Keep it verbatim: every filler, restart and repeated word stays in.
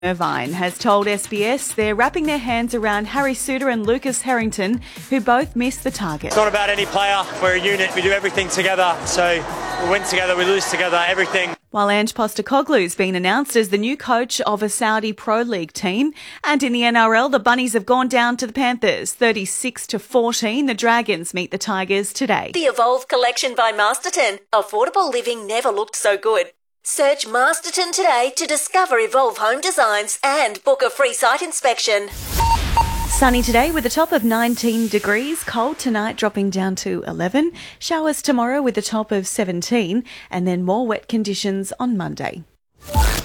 Irvine has told S B S they're wrapping their hands around Harry Suter and Lucas Harrington, who both missed the target. It's not about any player. We're a unit. We do everything together. So we win together, we lose together, everything. While Ange Postecoglou's been announced as the new coach of a Saudi Pro League team. And in the N R L, the Bunnies have gone down to the Panthers. thirty-six to fourteen, the Dragons meet the Tigers today. The Evolve collection by Masterton. Affordable living never looked so good. Search Masterton today to discover Evolve home designs and book a free site inspection. Sunny today with a top of nineteen degrees. Cold tonight, dropping down to eleven. Showers tomorrow with a top of seventeen. And then more wet conditions on Monday.